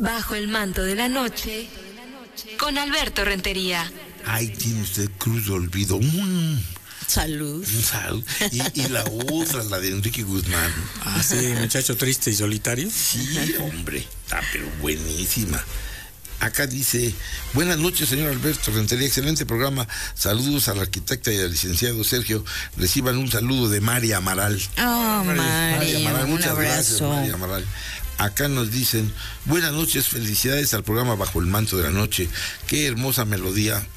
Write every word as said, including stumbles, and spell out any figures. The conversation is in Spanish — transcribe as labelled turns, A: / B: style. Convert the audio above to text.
A: Bajo el manto de la noche, con Alberto Rentería.
B: Ay, tiene usted cruz de olvido. Mm.
C: Salud.
B: Salud. Y, y la otra, la de Enrique Guzmán.
D: Ah, sí, muchacho triste y solitario.
B: Sí, hombre, está pero buenísima. Acá dice, buenas noches, señor Alberto Rentería, excelente programa. Saludos a la arquitecta y al licenciado Sergio. Reciban un saludo de María Amaral.
C: Oh, María,
B: Amaral,
C: un
B: muchas
C: abrazo.
B: gracias, María Amaral. Acá nos dicen, buenas noches, felicidades al programa Bajo el Manto de la Noche. Qué hermosa melodía.